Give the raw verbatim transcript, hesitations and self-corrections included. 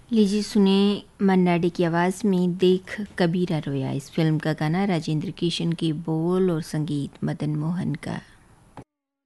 लीजिए सुने मन्ना डे की आवाज़ में देख कबीरा रोया। इस फिल्म का गाना राजेंद्र किशन की बोल और संगीत मदन मोहन का।